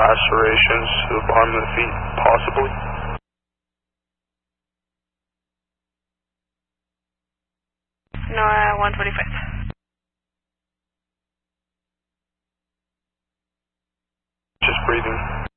lacerations to the bottom of the feet, possibly. No, 145. Just breathing.